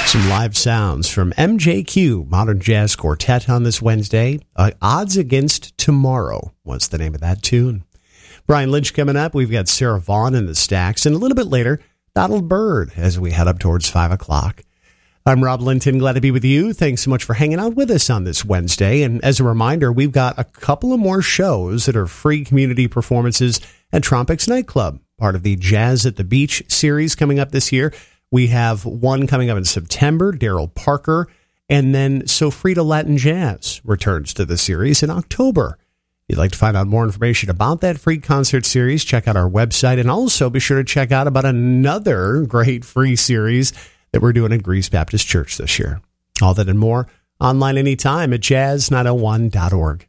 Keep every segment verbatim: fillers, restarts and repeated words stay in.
Some live sounds from M J Q, Modern Jazz Quartet, on this Wednesday. Uh, Odds Against Tomorrow was the name of that tune. Brian Lynch coming up. We've got Sarah Vaughan in the stacks. And a little bit later, Donald Byrd as we head up towards five o'clock. I'm Rob Linton. Glad to be with you. Thanks so much for hanging out with us on this Wednesday. And as a reminder, we've got a couple of more shows that are free community performances at Tropics Nightclub, part of the Jazz at the Beach series coming up this year. We have one coming up in September, Daryl Parker, and then Sofrita Latin Jazz returns to the series in October. If you'd like to find out more information about that free concert series, check out our website, and also be sure to check out about another great free series that we're doing at Greece Baptist Church this year. All that and more online anytime at jazz nine oh one dot org.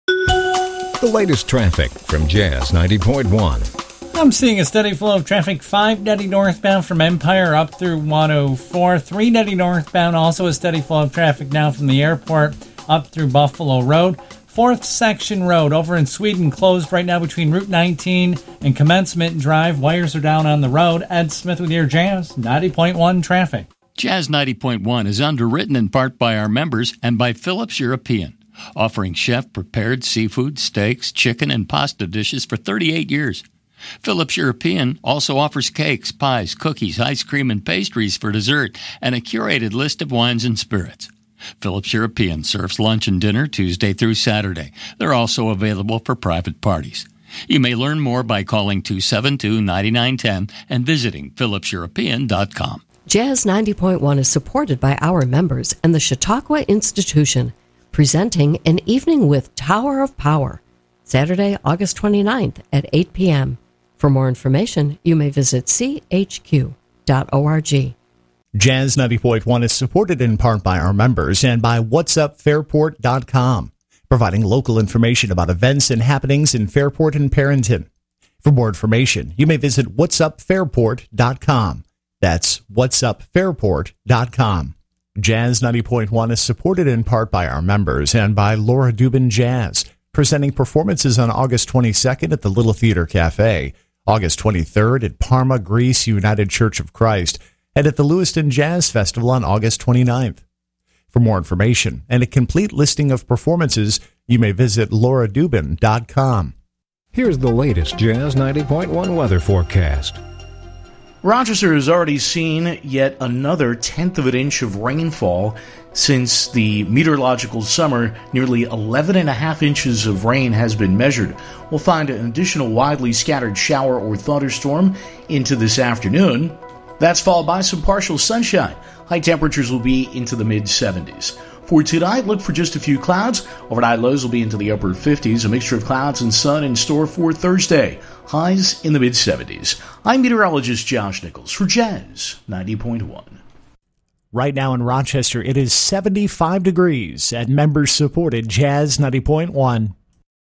The latest traffic from Jazz ninety point one. I'm seeing a steady flow of traffic, five ninety northbound from Empire up through one oh four, three ninety northbound, also a steady flow of traffic now from the airport up through Buffalo Road. fourth Section Road over in Sweden closed right now between Route nineteen and Commencement Drive. Wires are down on the road. Ed Smith with your Jazz ninety point one traffic. Jazz ninety point one is underwritten in part by our members and by Phillips European, offering chef-prepared seafood, steaks, chicken, and pasta dishes for thirty-eight years. Phillips European also offers cakes, pies, cookies, ice cream, and pastries for dessert, and a curated list of wines and spirits. Phillips European serves lunch and dinner Tuesday through Saturday. They're also available for private parties. You may learn more by calling two seven two, nine nine one zero and visiting phillips european dot com. Jazz ninety point one is supported by our members and the Chautauqua Institution, presenting An Evening with Tower of Power, Saturday, August twenty-ninth at eight p.m. For more information, you may visit c h q dot org. Jazz ninety point one is supported in part by our members and by whats up fairport dot com, providing local information about events and happenings in Fairport and Perrington. For more information, you may visit whats up fairport dot com. That's whats up fairport dot com. Jazz ninety point one is supported in part by our members and by Laura Dubin Jazz, presenting performances on August twenty-second at the Little Theater Cafe, August twenty-third at Parma, Greece United Church of Christ, and at the Lewiston Jazz Festival on August twenty-ninth. For more information and a complete listing of performances, you may visit laura dubin dot com. Here's the latest Jazz ninety point one weather forecast. Rochester has already seen yet another tenth of an inch of rainfall since the meteorological summer. Nearly eleven and a half inches of rain has been measured. We'll find an additional widely scattered shower or thunderstorm into this afternoon. That's followed by some partial sunshine. High temperatures will be into the mid seventies. For tonight, look for just a few clouds. Overnight lows will be into the upper fifties. A mixture of clouds and sun in store for Thursday. Highs in the mid seventies. I'm meteorologist Josh Nichols for Jazz ninety point one. Right now in Rochester, it is seventy-five degrees at members-supported Jazz ninety point one.